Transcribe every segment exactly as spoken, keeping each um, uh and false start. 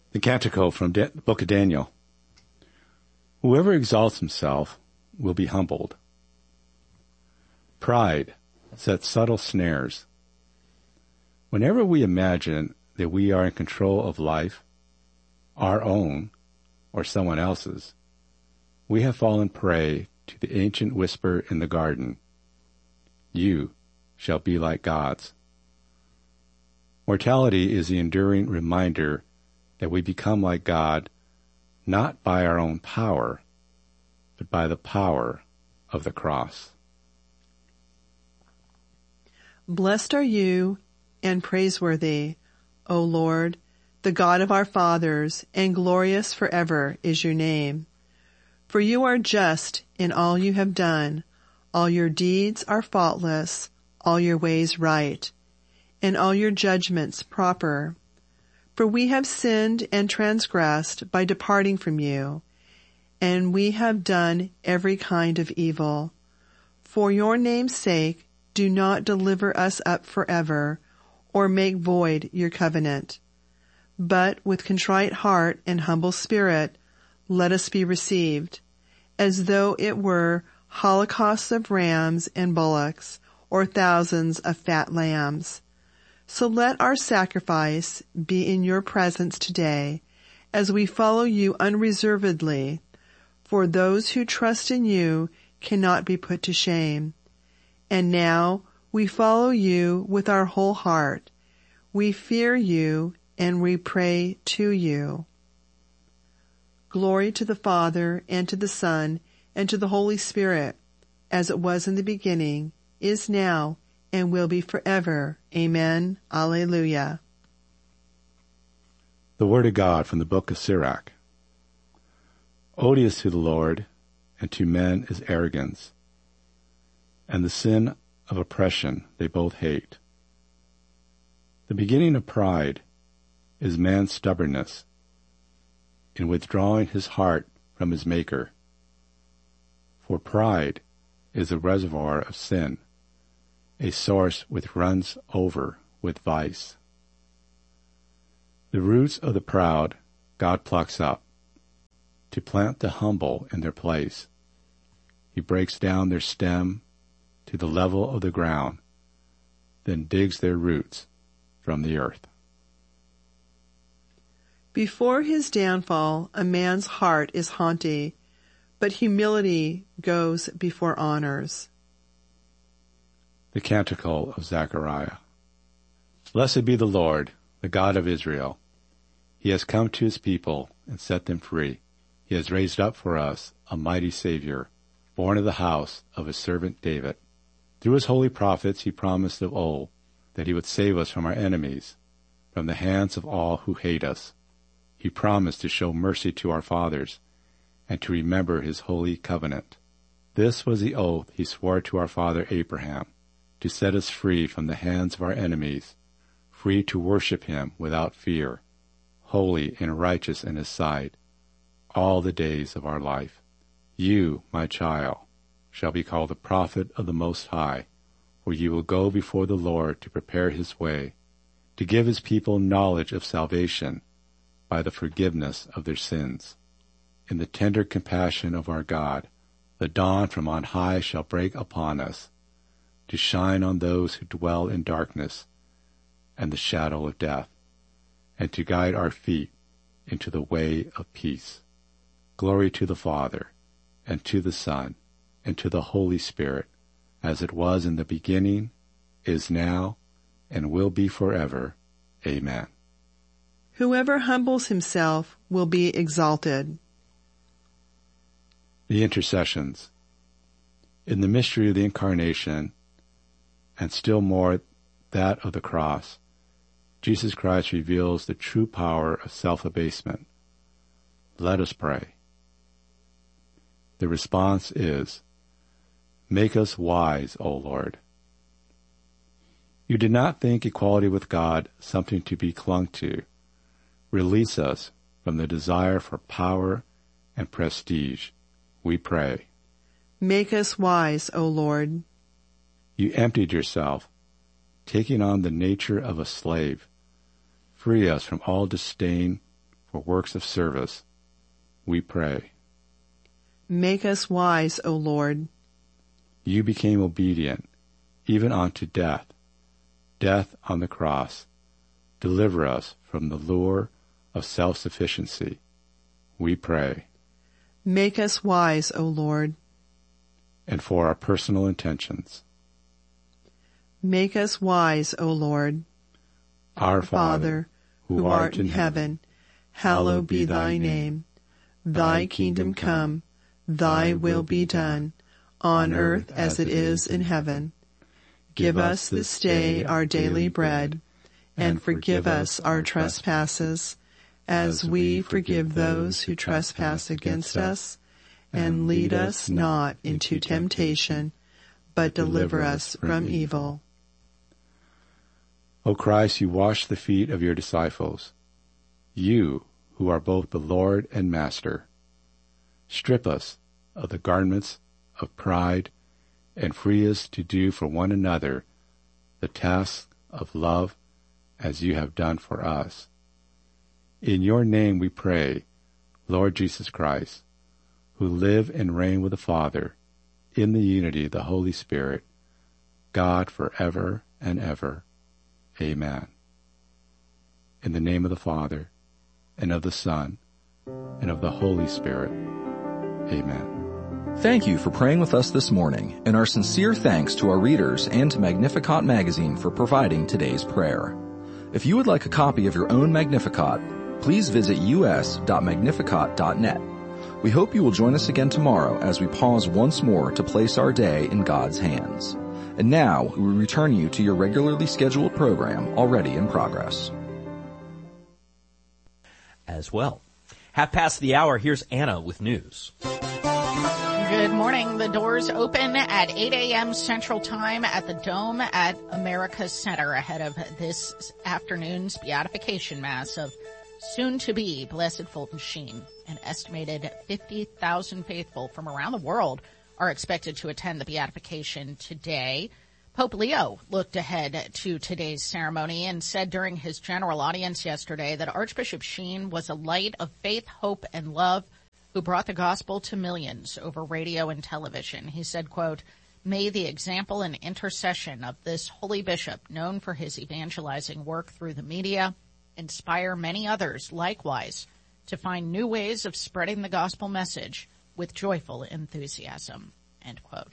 The Canticle from the Book of Daniel. Whoever exalts himself will be humbled. Pride sets subtle snares. Whenever we imagine that we are in control of life, our own or someone else's, we have fallen prey to the ancient whisper in the garden, "You shall be like gods." Mortality is the enduring reminder that we become like God not by our own power, but by the power of the cross. Blessed are you and praiseworthy, O Lord, the God of our fathers, and glorious forever is your name. For you are just in all you have done. All your deeds are faultless, all your ways right, and all your judgments proper. For we have sinned and transgressed by departing from you, and we have done every kind of evil. For your name's sake, do not deliver us up forever, or make void your covenant. But with contrite heart and humble spirit, let us be received, as though it were holocausts of rams and bullocks, or thousands of fat lambs. So let our sacrifice be in your presence today, as we follow you unreservedly, for those who trust in you cannot be put to shame. And now we follow you with our whole heart. We fear you and we pray to you. Glory to the Father, and to the Son, and to the Holy Spirit, as it was in the beginning, is now, and will be forever. Amen. Alleluia. The Word of God from the Book of Sirach. Odious to the Lord and to men is arrogance, and the sin of oppression they both hate. The beginning of pride is man's stubbornness in withdrawing his heart from his Maker. For pride is a reservoir of sin, a source which runs over with vice. The roots of the proud God plucks up, to plant the humble in their place. He breaks down their stem to the level of the ground, then digs their roots from the earth. Before his downfall, a man's heart is haughty, but humility goes before honors. The Canticle of Zechariah. Blessed be the Lord, the God of Israel. He has come to his people and set them free. He has raised up for us a mighty Savior, born of the house of his servant David. Through his holy prophets he promised of old that he would save us from our enemies, from the hands of all who hate us. He promised to show mercy to our fathers and to remember his holy covenant. This was the oath he swore to our father Abraham, to set us free from the hands of our enemies, free to worship him without fear, holy and righteous in his sight, all the days of our life. You, my child, shall be called the prophet of the Most High, for you will go before the Lord to prepare his way, to give his people knowledge of salvation by the forgiveness of their sins. In the tender compassion of our God, the dawn from on high shall break upon us, to shine on those who dwell in darkness and the shadow of death, and to guide our feet into the way of peace. Glory to the Father, and to the Son, and to the Holy Spirit, as it was in the beginning, is now, and will be forever. Amen. Whoever humbles himself will be exalted. The Intercessions. In the mystery of the Incarnation, and still more that of the cross, Jesus Christ reveals the true power of self-abasement. Let us pray. The response is, "Make us wise, O Lord." You did not think equality with God something to be clung to. Release us from the desire for power and prestige, we pray. Make us wise, O Lord. You emptied yourself, taking on the nature of a slave. Free us from all disdain for works of service, we pray. Make us wise, O Lord. You became obedient, even unto death, death on the cross. Deliver us from the lure of self-sufficiency, we pray. Make us wise, O Lord. And for our personal intentions. Make us wise, O Lord. Our Father, who art in heaven, hallowed be thy name. Thy kingdom come, thy will be done, on earth as it is in heaven. Give us this day our daily bread, and forgive us our trespasses, as we forgive those who trespass against us. And lead us not into temptation, but deliver us from evil. O Christ, you wash the feet of your disciples, you who are both the Lord and Master. Strip us of the garments of pride and free us to do for one another the task of love as you have done for us. In your name we pray, Lord Jesus Christ, who live and reign with the Father in the unity of the Holy Spirit, God forever and ever. Amen. In the name of the Father, and of the Son, and of the Holy Spirit. Amen. Thank you for praying with us this morning, and our sincere thanks to our readers and to Magnificat Magazine for providing today's prayer. If you would like a copy of your own Magnificat, please visit u s dot magnificat dot net. We hope you will join us again tomorrow as we pause once more to place our day in God's hands. And now, we return you to your regularly scheduled program already in progress. As well. Half past the hour, here's Anna with news. Good morning. The doors open at eight a.m. Central Time at the Dome at America's Center ahead of this afternoon's beatification mass of soon-to-be Blessed Fulton Sheen. An estimated fifty thousand faithful from around the world are expected to attend the beatification today. Pope Leo looked ahead to today's ceremony and said during his general audience yesterday that Archbishop Sheen was a light of faith, hope, and love who brought the gospel to millions over radio and television. He said, quote, "May the example and intercession of this holy bishop, known for his evangelizing work through the media, inspire many others likewise to find new ways of spreading the gospel message with joyful enthusiasm," end quote.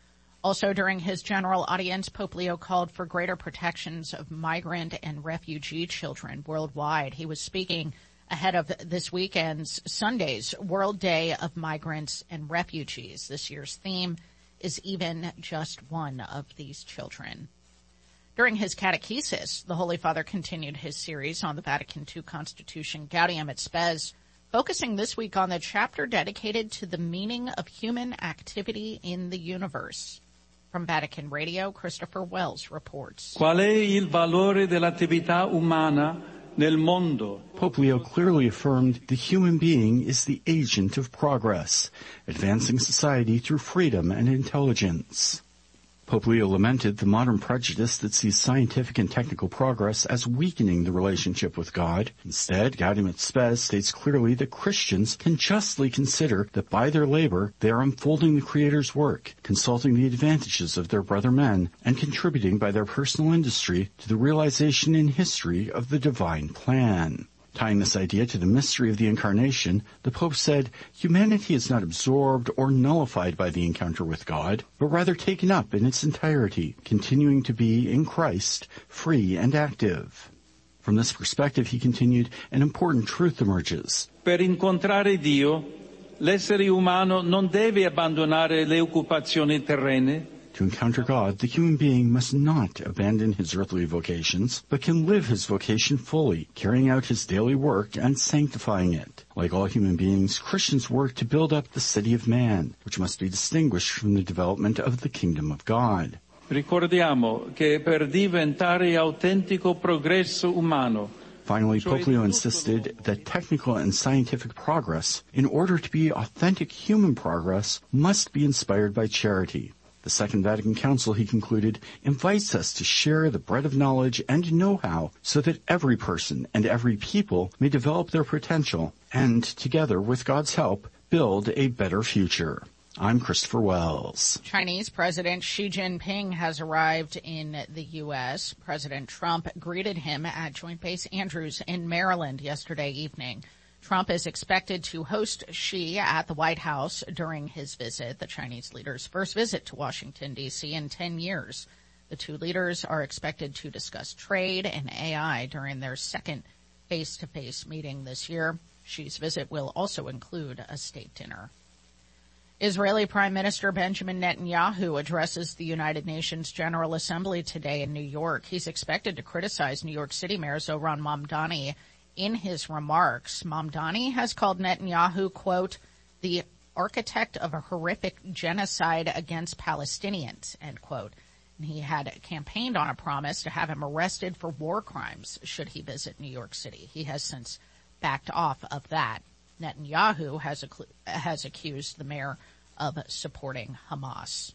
Also during his general audience, Pope Leo called for greater protections of migrant and refugee children worldwide. He was speaking ahead of this weekend's Sunday's World Day of Migrants and Refugees. This year's theme is even just one of these children. During his catechesis, the Holy Father continued his series on the Vatican two Constitution, Gaudium et Spes, focusing this week on the chapter dedicated to the meaning of human activity in the universe. From Vatican Radio, Christopher Wells reports. Qual è il valore dell'attività umana nel mondo? Pope Leo clearly affirmed the human being is the agent of progress, advancing society through freedom and intelligence. Pope Leo lamented the modern prejudice that sees scientific and technical progress as weakening the relationship with God. Instead, Gaudium et Spes states clearly that Christians can justly consider that by their labor they are unfolding the Creator's work, consulting the advantages of their brother men, and contributing by their personal industry to the realization in history of the divine plan. Tying this idea to the mystery of the Incarnation, the Pope said, humanity is not absorbed or nullified by the encounter with God, but rather taken up in its entirety, continuing to be, in Christ, free and active. From this perspective, he continued, an important truth emerges. Per incontrare Dio, l'essere umano non deve abbandonare le occupazioni terrene. To encounter God, the human being must not abandon his earthly vocations, but can live his vocation fully, carrying out his daily work and sanctifying it. Like all human beings, Christians work to build up the city of man, which must be distinguished from the development of the kingdom of God. Ricordiamo che per diventare autentico progresso umano, Finally, Pope Leo insisted that technical and scientific progress, in order to be authentic human progress, must be inspired by charity. The The Second Vatican Council, he concluded, invites us to share the bread of knowledge and know-how so that every person and every people may develop their potential and, together with God's help, build a better future. I'm Christopher Wells. Chinese President Xi Jinping has arrived in the U S. President Trump greeted him at Joint Base Andrews in Maryland yesterday evening. Trump is expected to host Xi at the White House during his visit, the Chinese leader's first visit to Washington, D C in ten years. The two leaders are expected to discuss trade and A I during their second face-to-face meeting this year. Xi's visit will also include a state dinner. Israeli Prime Minister Benjamin Netanyahu addresses the United Nations General Assembly today in New York. He's expected to criticize New York City Mayor Zohran Mamdani. In his remarks, Mamdani has called Netanyahu, quote, the architect of a horrific genocide against Palestinians, end quote. And he had campaigned on a promise to have him arrested for war crimes should he visit New York City. He has since backed off of that. Netanyahu has, accu- has accused the mayor of supporting Hamas.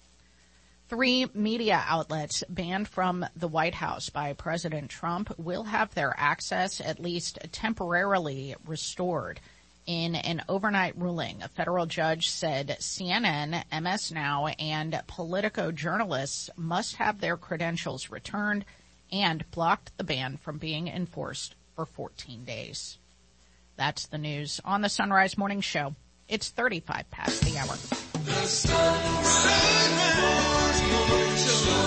Three media outlets banned from the White House by President Trump will have their access at least temporarily restored. In an overnight ruling, a federal judge said C N N, M S Now, and Politico journalists must have their credentials returned and blocked the ban from being enforced for fourteen days. That's the news on the Sunrise Morning Show. It's thirty-five past the hour. The Sunrise Morning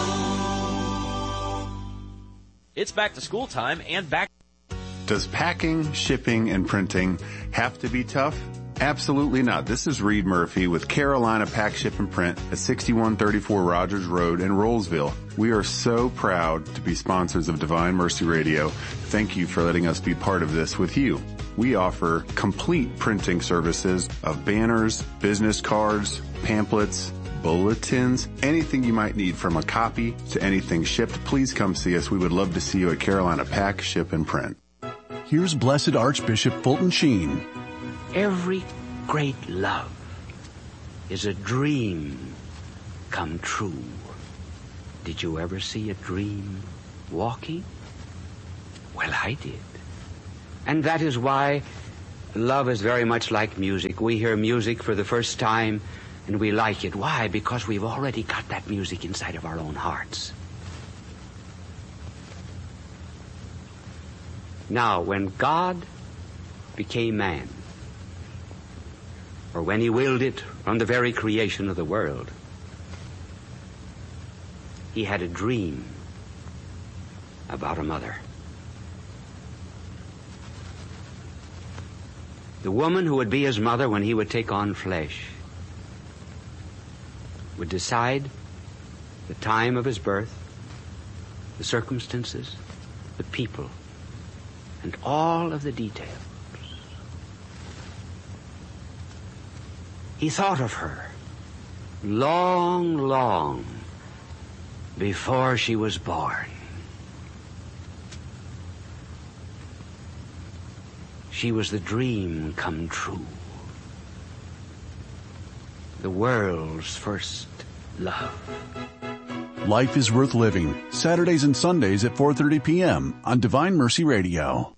Show. It's back to school time and back. Does packing, shipping, and printing have to be tough? Absolutely not. This is Reed Murphy with Carolina Pack, Ship, and Print at sixty-one thirty-four Rogers Road in Rollsville. We are so proud to be sponsors of Divine Mercy Radio. Thank you for letting us be part of this with you. We offer complete printing services of banners, business cards, pamphlets, bulletins, anything you might need from a copy to anything shipped. Please come see us. We would love to see you at Carolina Pack, Ship, and Print. Here's Blessed Archbishop Fulton Sheen. Every great love is a dream come true. Did you ever see a dream walking? Well, I did. And that is why love is very much like music. We hear music for the first time and we like it. Why? Because we've already got that music inside of our own hearts. Now, when God became man, or when he willed it from the very creation of the world, he had a dream about a mother. The woman who would be his mother when he would take on flesh would decide the time of his birth, the circumstances, the people, and all of the details. He thought of her long, long before she was born. She was the dream come true. The world's first love. Life is Worth Living, Saturdays and Sundays at four thirty p.m. on Divine Mercy Radio.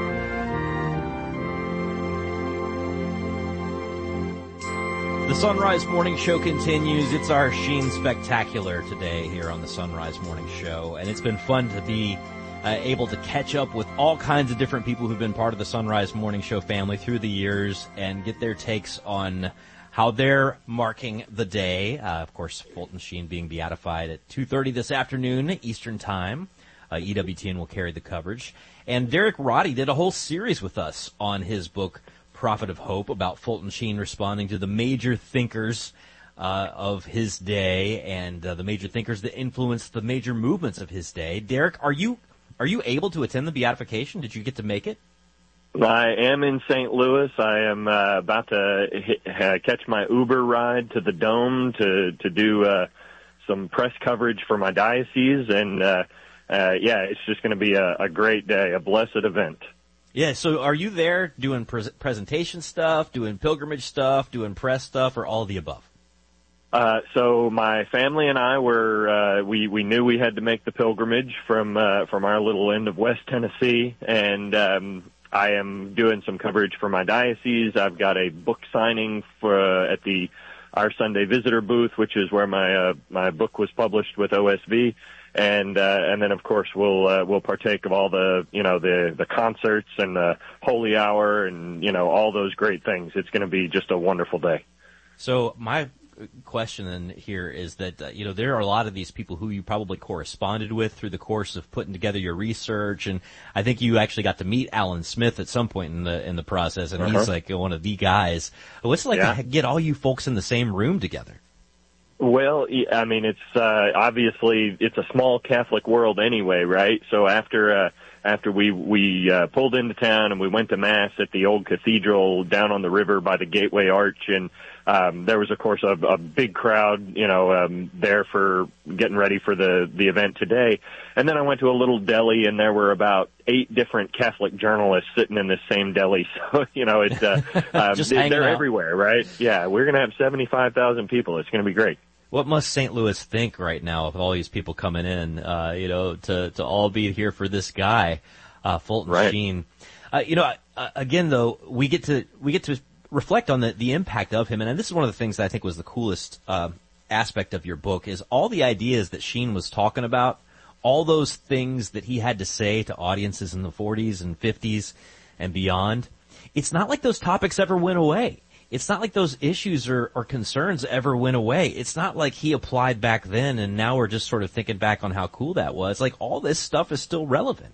The Sunrise Morning Show continues. It's our Sheen Spectacular today here on the Sunrise Morning Show, and it's been fun to be uh, able to catch up with all kinds of different people who've been part of the Sunrise Morning Show family through the years and get their takes on how they're marking the day. Uh, of course, Fulton Sheen being beatified at two thirty this afternoon, Eastern Time. Uh, E W T N will carry the coverage. And Derek Roddy did a whole series with us on his book, Prophet of Hope, about Fulton Sheen responding to the major thinkers uh, of his day and uh, the major thinkers that influenced the major movements of his day. Derek, are you are you able to attend the beatification? Did you get to make it? I am in Saint Louis. I am uh, about to hit, uh, catch my Uber ride to the Dome to to do uh, some press coverage for my diocese, and uh, uh, yeah, it's just going to be a, a great day, a blessed event. Yeah, so are you there doing pre- presentation stuff, doing pilgrimage stuff, doing press stuff, or all of the above? Uh, so my family and I were, uh, we, we knew we had to make the pilgrimage from, uh, from our little end of West Tennessee. And, um, I am doing some coverage for my diocese. I've got a book signing for, uh, at the Our Sunday Visitor booth, which is where my, uh, my book was published with O S V. And, uh, and then of course we'll, uh, we'll partake of all the, you know, the, the concerts and the holy hour and, you know, all those great things. It's going to be just a wonderful day. So my question then here is that, uh, you know, there are a lot of these people who you probably corresponded with through the course of putting together your research. And I think you actually got to meet Alan Smith at some point in the, in the process. And uh-huh. he's like one of the guys. What's it like yeah. to get all you folks in the same room together? Well, I mean, it's, uh, obviously it's a small Catholic world anyway, right? So after, uh, after we, we, uh, pulled into town and we went to Mass at the old cathedral down on the river by the Gateway Arch, and, um, there was, of course, a, a big crowd, you know, um, there for getting ready for the, the event today. And then I went to a little deli and there were about eight different Catholic journalists sitting in this same deli. So, you know, it's, uh, um, they, they're out. everywhere, right? Yeah, we're going to have seventy-five thousand people. It's going to be great. What must Saint Louis think right now with all these people coming in, uh, you know, to, to all be here for this guy, uh, Fulton right. Sheen? Uh, you know, uh, again, though, we get to, we get to reflect on the, the impact of him. And this is one of the things that I think was the coolest, uh, aspect of your book is all the ideas that Sheen was talking about, all those things that he had to say to audiences in the forties and fifties and beyond. It's not like those topics ever went away. It's not like those issues or, or concerns ever went away. It's not like he applied back then and now we're just sort of thinking back on how cool that was. Like all this stuff is still relevant.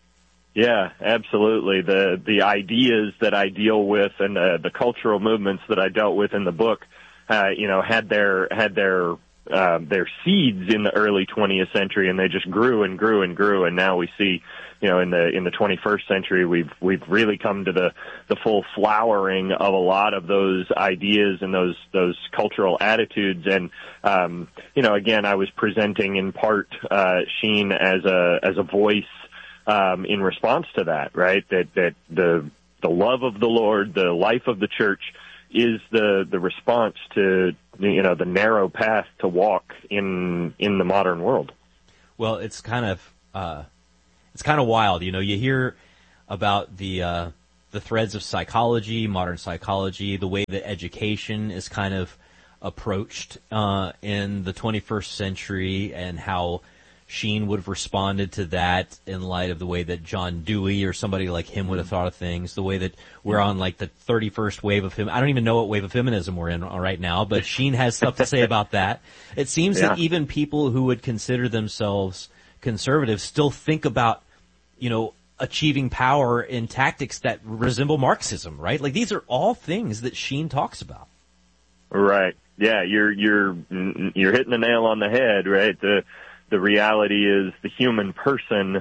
Yeah, absolutely. The the ideas that I deal with and uh, the cultural movements that I dealt with in the book, uh, you know, had their had their uh, their seeds in the early twentieth century, and they just grew and grew and grew. And now we see, you know, in the in the twenty-first century, we've we've really come to the the full flowering of a lot of those ideas and those those cultural attitudes. And um, you know, again, I was presenting in part uh, Sheen as a as a voice um, in response to that, right? That that the the love of the Lord, the life of the church, is the the response to, you know, the narrow path to walk in in the modern world. Well, it's kind of uh, it's kind of wild, you know. You hear about the uh, the threads of psychology, modern psychology, the way that education is kind of approached uh, in the twenty-first century, and how Sheen would have responded to that in light of the way that John Dewey or somebody like him would have thought of things, the way that we're on like the thirty-first wave of him. I don't even know what wave of feminism we're in right now, but Sheen has stuff to say about that. It seems yeah. that even people who would consider themselves conservative still think about, you know, achieving power in tactics that resemble Marxism, right? Like these are all things that Sheen talks about. Right. Yeah, you're you're you're hitting the nail on the head, right? The The reality is the human person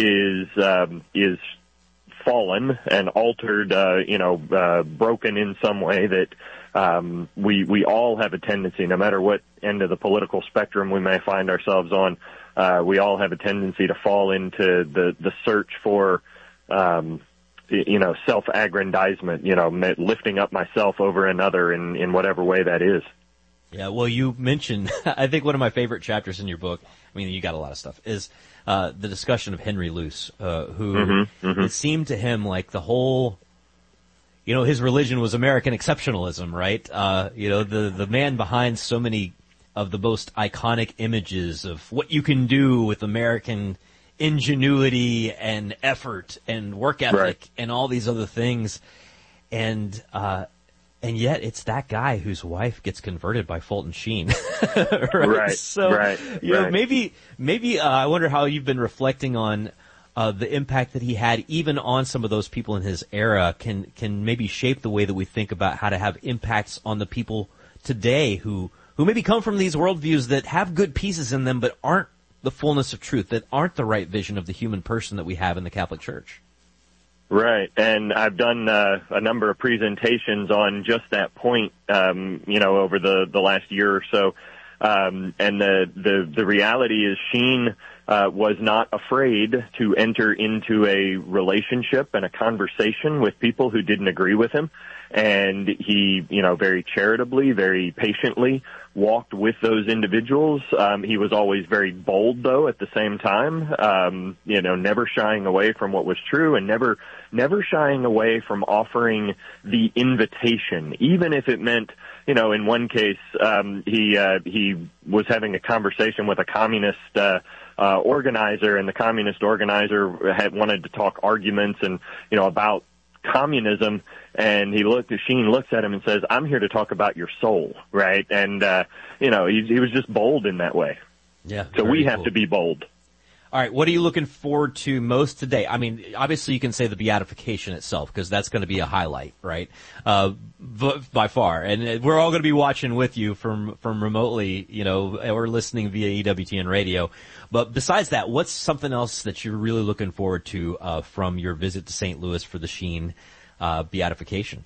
is um, is fallen and altered, uh, you know, uh, broken in some way that um, we we all have a tendency, no matter what end of the political spectrum we may find ourselves on, uh, we all have a tendency to fall into the the search for, um, you know, self-aggrandizement, you know, lifting up myself over another in in whatever way that is. Yeah, well, you mentioned, I think one of my favorite chapters in your book, I mean, you got a lot of stuff, is uh, the discussion of Henry Luce, uh, who mm-hmm, mm-hmm. it seemed to him like the whole, you know, his religion was American exceptionalism, right? Uh, you know, the, the man behind so many of the most iconic images of what you can do with American ingenuity and effort and work ethic right. and all these other things. And, uh, And yet, it's that guy whose wife gets converted by Fulton Sheen, right? Right. So, right, you know, right. maybe, maybe uh, I wonder how you've been reflecting on uh, the impact that he had, even on some of those people in his era. Can can maybe shape the way that we think about how to have impacts on the people today who who maybe come from these worldviews that have good pieces in them, but aren't the fullness of truth, that aren't the right vision of the human person that we have in the Catholic Church. Right, and I've done uh, a number of presentations on just that point, um, you know, over the, the last year or so. Um, and the, the, the reality is Sheen uh, was not afraid to enter into a relationship and a conversation with people who didn't agree with him. And he, you know, very charitably, very patiently walked with those individuals. Um, he was always very bold, though, at the same time, um, you know, never shying away from what was true and never, never shying away from offering the invitation, even if it meant, you know, in one case, um, he, uh, he was having a conversation with a communist, uh, uh, organizer, and the communist organizer had wanted to talk arguments and, you know, about communism, and he looked, Sheen looks at him and says, I'm here to talk about your soul, right? And, uh, you know, he, he was just bold in that way. Yeah. So we have cool. to be bold. All right, what are you looking forward to most today? I mean, obviously you can say the beatification itself, because that's going to be a highlight, right? Uh, by far. And we're all going to be watching with you from, from remotely, you know, or listening via E W T N radio. But besides that, what's something else that you're really looking forward to, uh, from your visit to Saint Louis for the Sheen, uh, beatification?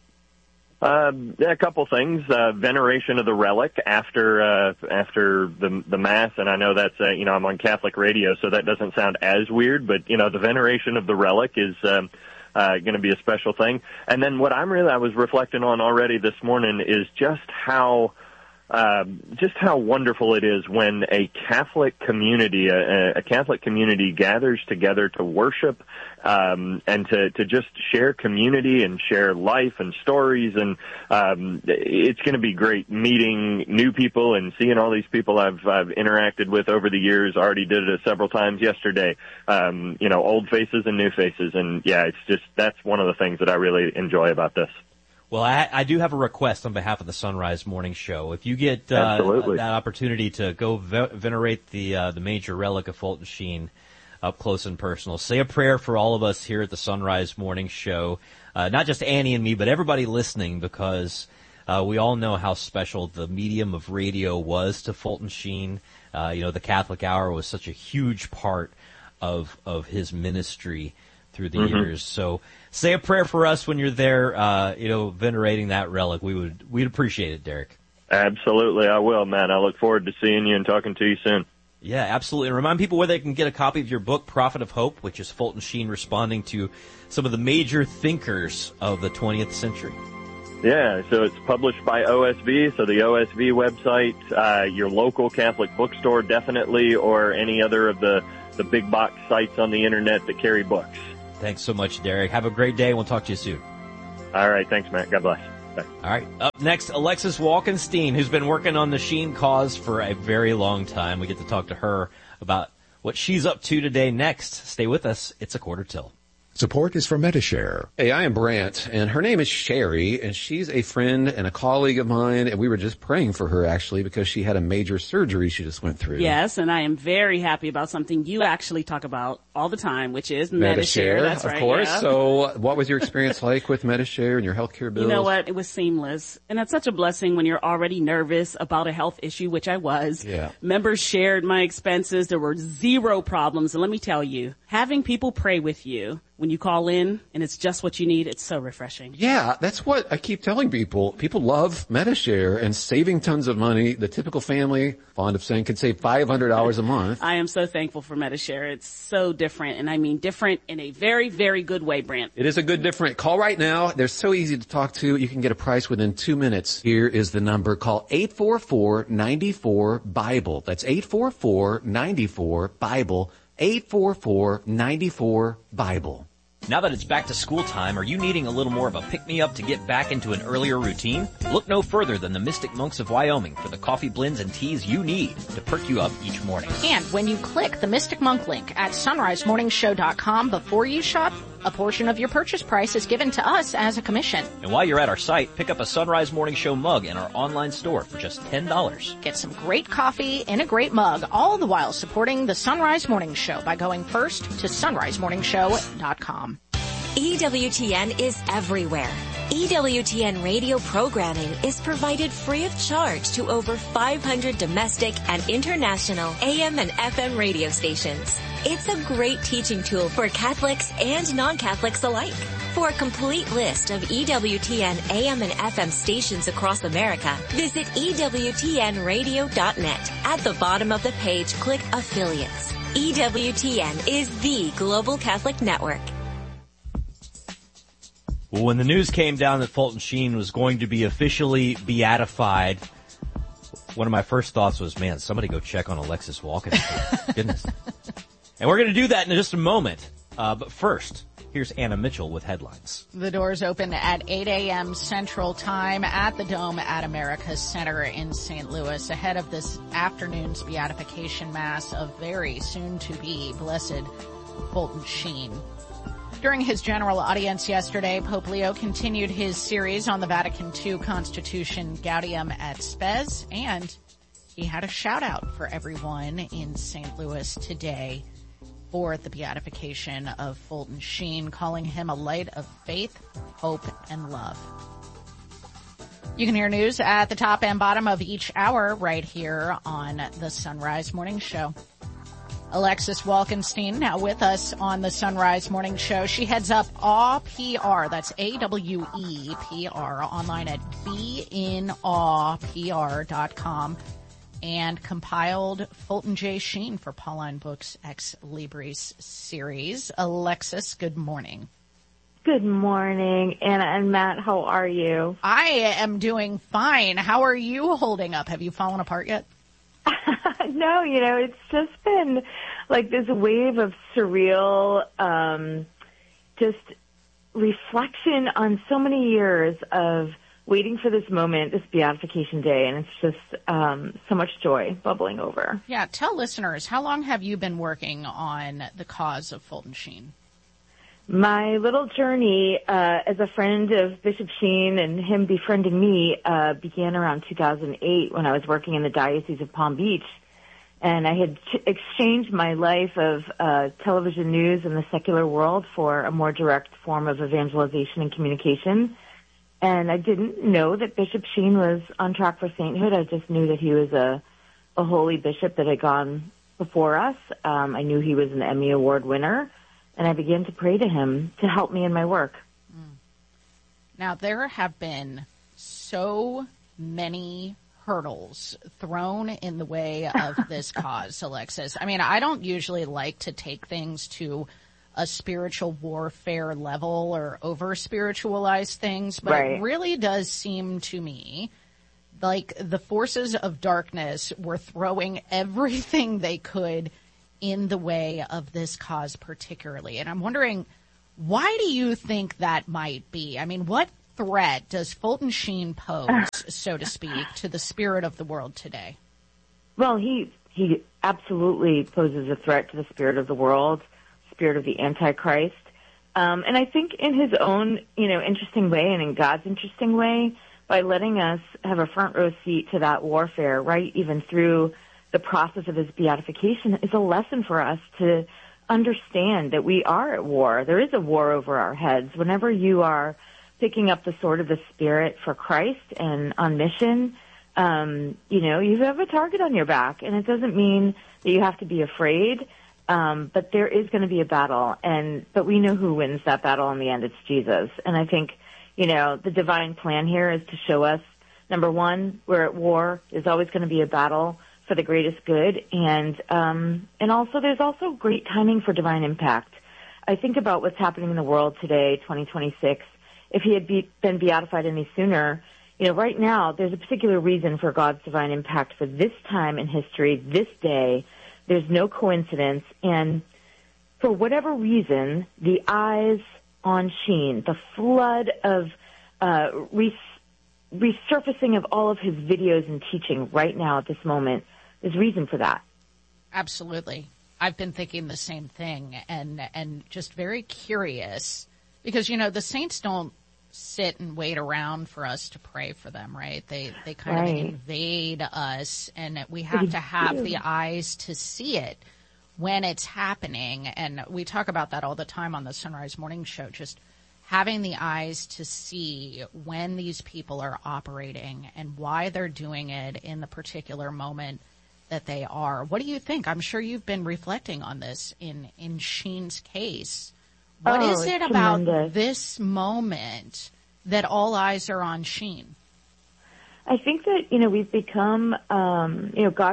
Uh, a couple things. Uh, veneration of the relic after uh, after the the mass, and I know that's uh, you know I'm on Catholic radio, so that doesn't sound as weird. But you know the veneration of the relic is um, uh, going to be a special thing. And then what I'm really I was reflecting on already this morning is just how uh, just how wonderful it is when a Catholic community, a, a Catholic community, gathers together to worship. Um, and to, to just share community and share life and stories. And, um, it's going to be great meeting new people and seeing all these people I've, I've interacted with over the years. Already did it several times yesterday. Um, you know, old faces and new faces. And yeah, it's just, that's one of the things that I really enjoy about this. Well, I, I do have a request on behalf of the Sunrise Morning Show. If you get, uh, that opportunity to go ve- venerate the, uh, the major relic of Fulton Sheen, up close and personal, say a prayer for all of us here at the Sunrise Morning Show, uh, not just Annie and me, but everybody listening, because uh, we all know how special the medium of radio was to Fulton Sheen. Uh, you know, the Catholic Hour was such a huge part of of his ministry through the mm-hmm. years. So say a prayer for us when you're there, uh, you know, venerating that relic. We would we'd appreciate it, Derek. Absolutely, I will, man. I look forward to seeing you and talking to you soon. Yeah, absolutely. And remind people where they can get a copy of your book, Prophet of Hope, which is Fulton Sheen responding to some of the major thinkers of the twentieth century. Yeah, so it's published by O S V, so the O S V website, uh, your local Catholic bookstore definitely, or any other of the, the big box sites on the internet that carry books. Thanks so much, Derek. Have a great day, and we'll talk to you soon. All right, thanks, Matt. God bless. Bye. All right. Up next, Alexis Walkenstein, who's been working on the Sheen cause for a very long time. We get to talk to her about what she's up to today next. Stay with us. It's a quarter till. Support is from Medishare. Hey, I am Brant, and her name is Sherry, and she's a friend and a colleague of mine, and we were just praying for her, actually, because she had a major surgery she just went through. Yes, and I am very happy about something you actually talk about all the time, which is Medishare. Medishare, That's of right, course. yeah. So what was your experience like with Medishare and your healthcare bills? You know what? It was seamless. And that's such a blessing when you're already nervous about a health issue, which I was. Yeah. Members shared my expenses. There were zero problems. And let me tell you, having people pray with you when you call in and it's just what you need, it's so refreshing. Yeah, that's what I keep telling people. People love Medishare and saving tons of money. The typical family, fond of saying, can save five hundred dollars a month. I am so thankful for Medishare. It's so different, and I mean different in a very, very good way, Brant. It is a good different. Call right now. They're so easy to talk to. You can get a price within two minutes. Here is the number. Call eight four four, nine four, BIBLE. That's eight four four, nine four, BIBLE. eight four four, nine four, BIBLE. Now that it's back to school time, are you needing a little more of a pick-me-up to get back into an earlier routine? Look no further than the Mystic Monks of Wyoming for the coffee blends and teas you need to perk you up each morning. And when you click the Mystic Monk link at sunrise morning show dot com before you shop, a portion of your purchase price is given to us as a commission. And while you're at our site, pick up a Sunrise Morning Show mug in our online store for just ten dollars. Get some great coffee in a great mug, all the while supporting the Sunrise Morning Show by going first to sunrise morning show dot com. E W T N is everywhere. E W T N radio programming is provided free of charge to over five hundred domestic and international A M and F M radio stations. It's a great teaching tool for Catholics and non-Catholics alike. For a complete list of E W T N A M and F M stations across America, visit E W T N radio dot net. At the bottom of the page, click Affiliates. E W T N is the global Catholic network. Well, when the news came down that Fulton Sheen was going to be officially beatified, one of my first thoughts was, man, somebody go check on Alexis Walken. Goodness. And we're going to do that in just a moment. Uh, but first, here's Anna Mitchell with headlines. The doors open at eight a.m. Central Time at the Dome at America's Center in Saint Louis ahead of this afternoon's beatification mass of very soon-to-be Blessed Fulton Sheen. During his general audience yesterday, Pope Leo continued his series on the Vatican two Constitution Gaudium et Spes, and he had a shout-out for everyone in Saint Louis today for the beatification of Fulton Sheen, calling him a light of faith, hope, and love. You can hear news at the top and bottom of each hour right here on the Sunrise Morning Show. Alexis Walkenstein now with us on the Sunrise Morning Show. She heads up A W E P R, that's A W E P R, online at be in awe p r dot com, and compiled Fulton J. Sheen for Pauline Books Ex Libris series. Alexis, good morning. Good morning, Anna and Matt. How are you? I am doing fine. How are you holding up? Have you fallen apart yet? No, you know, it's just been like this wave of surreal, um, just reflection on so many years of waiting for this moment, this beatification day, and it's just um, so much joy bubbling over. Yeah, tell listeners, how long have you been working on the cause of Fulton Sheen? My little journey uh, as a friend of Bishop Sheen and him befriending me uh, began around two thousand eight when I was working in the Diocese of Palm Beach. And I had ch- exchanged my life of uh, television news in the secular world for a more direct form of evangelization and communication. And I didn't know that Bishop Sheen was on track for sainthood. I just knew that he was a, a holy bishop that had gone before us. Um, I knew he was an Emmy Award winner. And I began to pray to him to help me in my work. Mm. Now, there have been so many hurdles thrown in the way of this cause, Alexis. I mean, I don't usually like to take things to a spiritual warfare level or over-spiritualize things, but right. It really does seem to me like the forces of darkness were throwing everything they could in the way of this cause particularly. And I'm wondering, why do you think that might be? I mean, what threat does Fulton Sheen pose, so to speak, to the spirit of the world today? Well, he he absolutely poses a threat to the spirit of the world, spirit of the Antichrist. Um, and I think in his own, you know, interesting way and in God's interesting way, by letting us have a front row seat to that warfare, right, even through the process of his beatification, is a lesson for us to understand that we are at war. There is a war over our heads. Whenever you are picking up the sword of the Spirit for Christ and on mission, um, you know, you have a target on your back. And it doesn't mean that you have to be afraid, um, but there is going to be a battle. And but we know who wins that battle in the end. It's Jesus. And I think, you know, the divine plan here is to show us, number one, we're at war. There's always going to be a battle for the greatest good, and um, and also there's also great timing for divine impact. I think about what's happening in the world today, twenty twenty-six. If he had be, been beatified any sooner, you know, right now there's a particular reason for God's divine impact for this time in history, this day. There's no coincidence, and for whatever reason, the eyes on Sheen, the flood of uh, res- resurfacing of all of his videos and teaching right now at this moment, there's reason for that. Absolutely. I've been thinking the same thing and and just very curious because, you know, the saints don't sit and wait around for us to pray for them, right? They they kind right. of invade us, and we have to have the eyes to see it when it's happening. And we talk about that all the time on the Sunrise Morning Show, just having the eyes to see when these people are operating and why they're doing it in the particular moment that they are. What do you think? I'm sure you've been reflecting on this in, in Sheen's case. What oh, is it tremendous. about this moment that all eyes are on Sheen? I think that, you know, we've become, um, you know, God keeps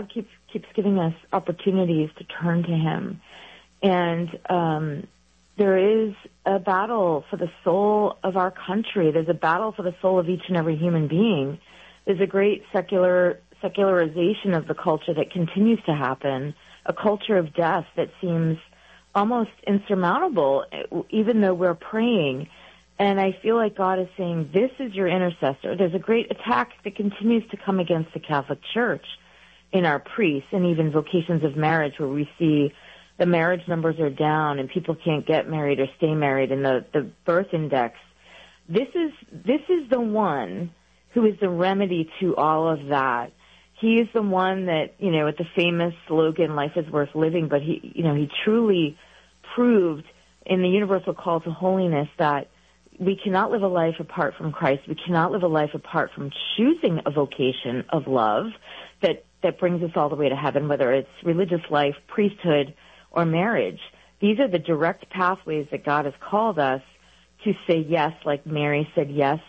keeps giving us opportunities to turn to him. And um, there is a battle for the soul of our country. There's a battle for the soul of each and every human being. There's a great secular secularization of the culture that continues to happen, a culture of death that seems almost insurmountable, even though we're praying. And I feel like God is saying, this is your intercessor. There's a great attack that continues to come against the Catholic Church in our priests and even vocations of marriage, where we see the marriage numbers are down and people can't get married or stay married, and the, the birth index. This is, this is the one who is the remedy to all of that. He is the one that, you know, with the famous slogan, life is worth living, but he, you know, he truly proved in the universal call to holiness that we cannot live a life apart from Christ. We cannot live a life apart from choosing a vocation of love that, that brings us all the way to heaven, whether it's religious life, priesthood, or marriage. These are the direct pathways that God has called us to say yes, like Mary said yes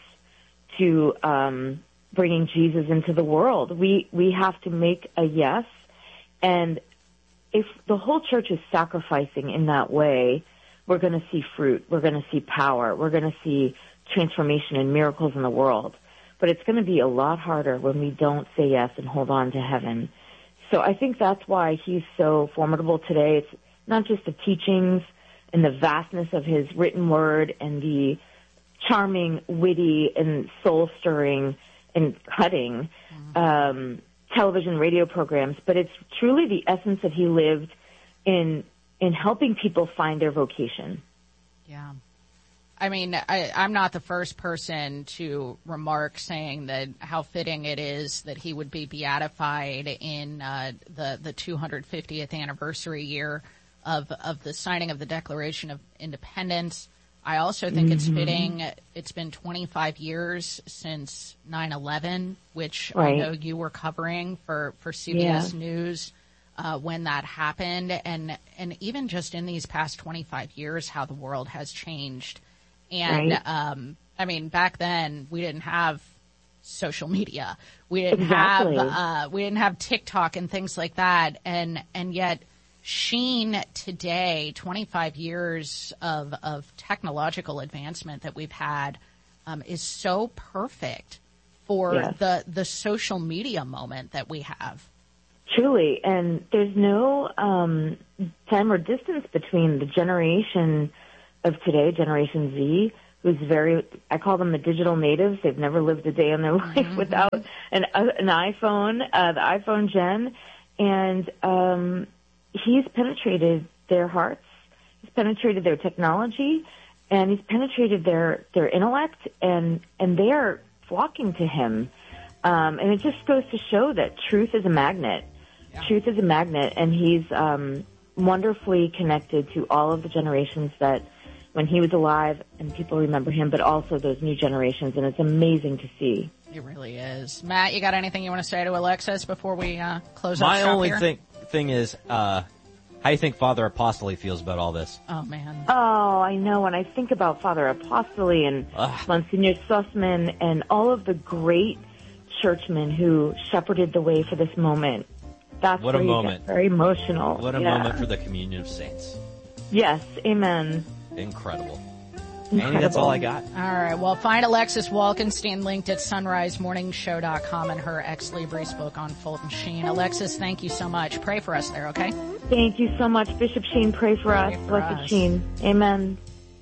to um, bringing Jesus into the world. We we have to make a yes, and if the whole church is sacrificing in that way, we're going to see fruit. We're going to see power. We're going to see transformation and miracles in the world. But it's going to be a lot harder when we don't say yes and hold on to heaven. So I think that's why he's so formidable today. It's not just the teachings and the vastness of his written word and the charming, witty, and soul-stirring and cutting um, television, radio programs, but it's truly the essence that he lived in in helping people find their vocation. Yeah. I mean, I, I'm not the first person to remark saying that how fitting it is that he would be beatified in uh, the the two hundred fiftieth anniversary year of of the signing of the Declaration of Independence. I also think mm-hmm. it's fitting. It's been twenty-five years since nine eleven, which right. I know you were covering for, for C B S yeah. News uh, when that happened. And, and even just in these past twenty-five years, how the world has changed. And, right. um, I mean, back then we didn't have social media. We didn't exactly. have, uh, we didn't have TikTok and things like that. And, and yet, Sheen today, twenty-five years of, of technological advancement that we've had, um, is so perfect for yes. the, the social media moment that we have. Truly. And there's no um, time or distance between the generation of today, Generation Z, who's very, I call them the digital natives. They've never lived a day in their life mm-hmm. without an, uh, an iPhone, uh, the iPhone Gen. And, um, he's penetrated their hearts, he's penetrated their technology, and he's penetrated their, their intellect, and, and they are flocking to him. Um, and it just goes to show that truth is a magnet. Yeah. Truth is a magnet, and he's um, wonderfully connected to all of the generations that when he was alive, and people remember him, but also those new generations, and it's amazing to see. It really is. Matt, you got anything you want to say to Alexis before we uh, close My up shop only here? thing... thing is, uh, how do you think Father Apostoli feels about all this? Oh, man. Oh, I know. When I think about Father Apostoli and Ugh. Monsignor Sussman and all of the great churchmen who shepherded the way for this moment, that's what a where you moment. get very emotional. What a yeah. moment for the communion of saints. Yes, amen. Incredible. Incredible. Annie, that's all I got. All right. Well, find Alexis Walkenstein linked at sunrise morning show dot com and her Ex Libris book on Fulton Sheen. Alexis, thank you so much. Pray for us there, okay? Thank you so much. Bishop Sheen, pray for pray us. For Blessed us. Sheen. Amen.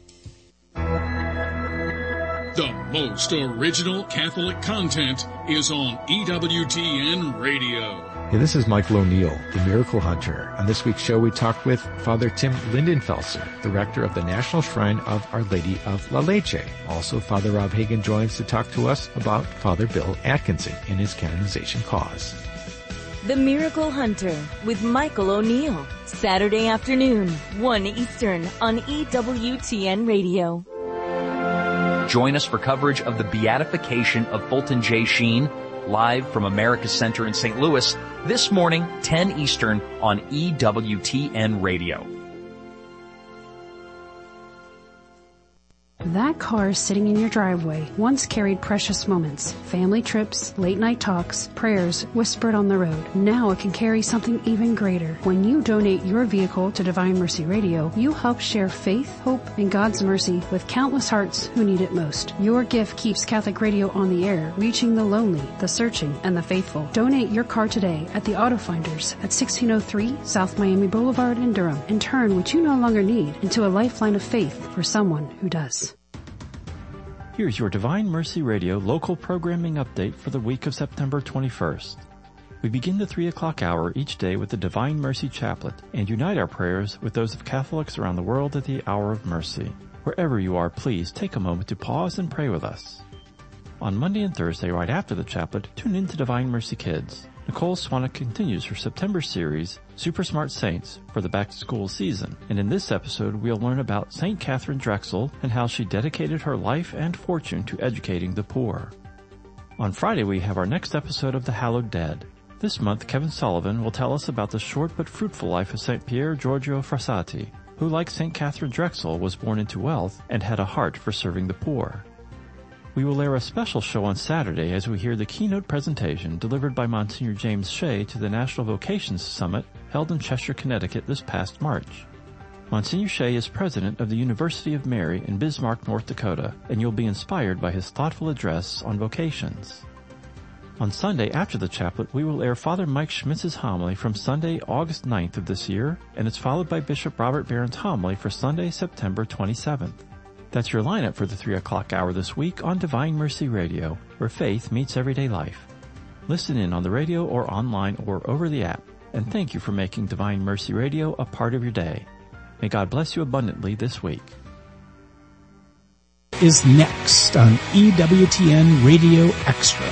The most original Catholic content is on E W T N Radio. Hey, this is Michael O'Neill, the Miracle Hunter. On this week's show, we talked with Father Tim Lindenfelser, the rector of the National Shrine of Our Lady of La Leche. Also, Father Rob Hagan joins to talk to us about Father Bill Atkinson and his canonization cause. The Miracle Hunter with Michael O'Neill. Saturday afternoon, one Eastern on E W T N Radio. Join us for coverage of the beatification of Fulton J. Sheen, live from America Center in Saint Louis, this morning, ten Eastern on E W T N Radio. That car sitting in your driveway once carried precious moments, family trips, late night talks, prayers whispered on the road. Now it can carry something even greater. When you donate your vehicle to Divine Mercy Radio, you help share faith, hope, and God's mercy with countless hearts who need it most. Your gift keeps Catholic Radio on the air, reaching the lonely, the searching, and the faithful. Donate your car today at the Auto Finders at sixteen oh three South Miami Boulevard in Durham and turn what you no longer need into a lifeline of faith for someone who does. Here's your Divine Mercy Radio local programming update for the week of September twenty-first. We begin the three o'clock hour each day with the Divine Mercy Chaplet and unite our prayers with those of Catholics around the world at the Hour of Mercy. Wherever you are, please take a moment to pause and pray with us. On Monday and Thursday, right after the chaplet, tune in to Divine Mercy Kids. Nicole Swanek continues her September series, Super Smart Saints, for the back-to-school season. And in this episode, we'll learn about Saint Catherine Drexel and how she dedicated her life and fortune to educating the poor. On Friday, we have our next episode of The Hallowed Dead. This month, Kevin Sullivan will tell us about the short but fruitful life of Saint Pier Giorgio Frassati, who, like Saint Catherine Drexel, was born into wealth and had a heart for serving the poor. We will air a special show on Saturday as we hear the keynote presentation delivered by Monsignor James Shea to the National Vocations Summit held in Cheshire, Connecticut this past March. Monsignor Shea is president of the University of Mary in Bismarck, North Dakota, and you'll be inspired by his thoughtful address on vocations. On Sunday after the chaplet, we will air Father Mike Schmitz's homily from Sunday, August ninth of this year, and it's followed by Bishop Robert Barron's homily for Sunday, September twenty-seventh. That's your lineup for the three o'clock hour this week on Divine Mercy Radio, where faith meets everyday life. Listen in on the radio or online or over the app, and thank you for making Divine Mercy Radio a part of your day. May God bless you abundantly this week. Is next on E W T N Radio Extra.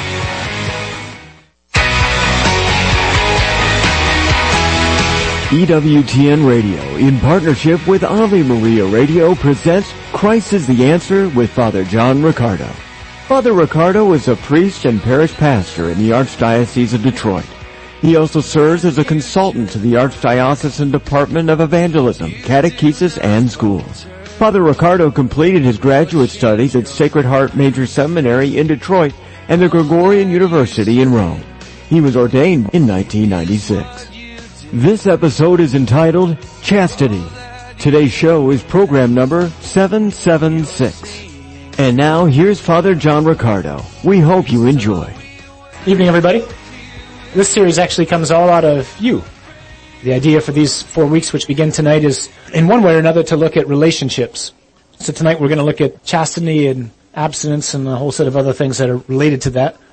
E W T N Radio, in partnership with Ave Maria Radio, presents Christ is the Answer with Father John Riccardo. Father Riccardo is a priest and parish pastor in the Archdiocese of Detroit. He also serves as a consultant to the Archdiocesan Department of Evangelism, Catechesis, and Schools. Father Riccardo completed his graduate studies at Sacred Heart Major Seminary in Detroit and the Gregorian University in Rome. He was ordained in nineteen ninety-six. This episode is entitled Chastity. Today's show is program number seven seven six. And now here's Father John Riccardo. We hope you enjoy. Evening, everybody. This series actually comes all out of you. The idea for these four weeks, which begin tonight, is in one way or another to look at relationships. So tonight we're going to look at chastity and abstinence and a whole set of other things that are related to that.